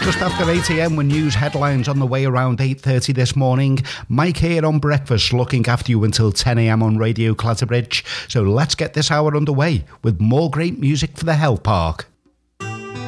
Just after 8am with news headlines on the way around 8:30 this morning. Mike here on Breakfast, looking after you until 10am on Radio Clatterbridge. So let's get this hour underway with more great music for the Health Park.